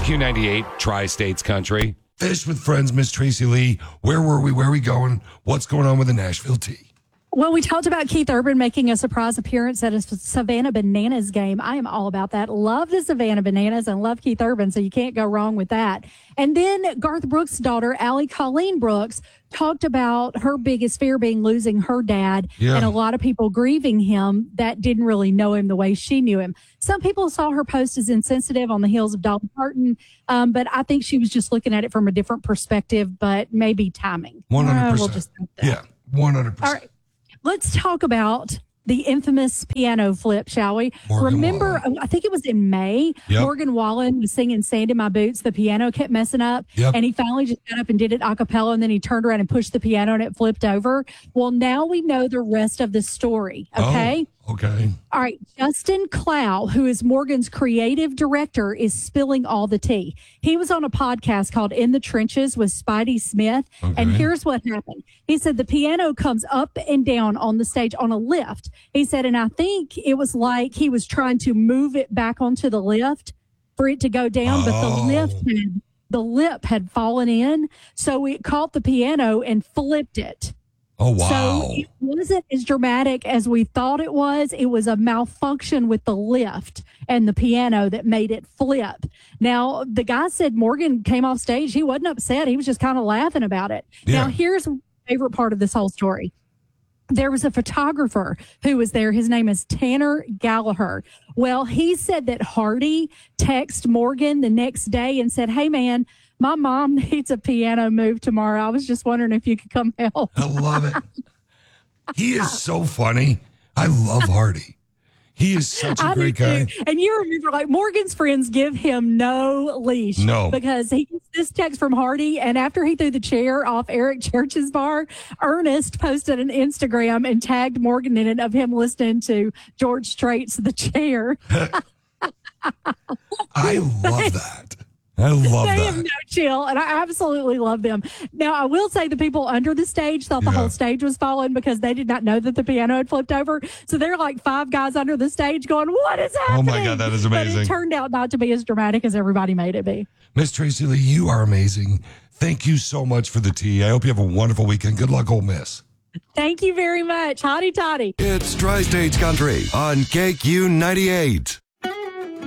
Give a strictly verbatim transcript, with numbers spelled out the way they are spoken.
Q ninety-eight, Tri-States Country. Fish with Friends, Miss Tracy Lee. Where were we? Where are we going? What's going on with the Nashville Tea? Well, we talked about Keith Urban making a surprise appearance at a Savannah Bananas game. I am all about that. Love the Savannah Bananas and love Keith Urban, so you can't go wrong with that. And then Garth Brooks' daughter, Allie Colleen Brooks, talked about her biggest fear being losing her dad, yeah. and a lot of people grieving him that didn't really know him the way she knew him. Some people saw her post as insensitive on the heels of Dolly Parton, um, but I think she was just looking at it from a different perspective, but maybe timing. one hundred percent. Uh, we'll just yeah, one hundred percent. All right. Let's talk about the infamous piano flip, shall we? Morgan Remember, Wallen. I think it was in May, Yep. Morgan Wallen was singing Sand in My Boots. The piano kept messing up, Yep. and he finally just got up and did it a cappella, and then he turned around and pushed the piano, and it flipped over. Well, now we know the rest of the story, okay? Oh, okay. All right, Justin Clow, who is Morgan's creative director, is spilling all the tea. He was on a podcast called In the Trenches with Spidey Smith, Okay. and here's what happened. He said the piano comes up and down on the stage on a lift. He said, and I think it was like he was trying to move it back onto the lift for it to go down, but the Oh. lift had, the lip had fallen in, so it caught the piano and flipped it. Oh, wow. So it wasn't as dramatic as we thought it was. It was a malfunction with the lift and the piano that made it flip. Now, the guy said Morgan came off stage. He wasn't upset. He was just kind of laughing about it. Yeah. Now, here's my favorite part of this whole story. There was a photographer who was there. His name is Tanner Gallagher. Well, he said that Hardy texted Morgan the next day and said, hey, man, my mom needs a piano move tomorrow. I was just wondering if you could come help. I love it. He is so funny. I love Hardy. He is such a I great do guy. too. And you remember, like, Morgan's friends give him no leash. No. Because he gets this text from Hardy, and after he threw the chair off Eric Church's bar, Ernest posted an Instagram and tagged Morgan in it of him listening to George Strait's The Chair. I love that. I love They have that. no chill, and I absolutely love them. Now, I will say the people under the stage thought the Yeah. whole stage was falling because they did not know that the piano had flipped over. So they're like five guys under the stage going, what is Oh, happening? my God, that is amazing. But it turned out not to be as dramatic as everybody made it be. Miss Tracy Lee, you are amazing. Thank you so much for the tea. I hope you have a wonderful weekend. Good luck, Ole Miss. Thank you very much. Hotty toddy. It's Tri-States Country on K Q ninety-eight.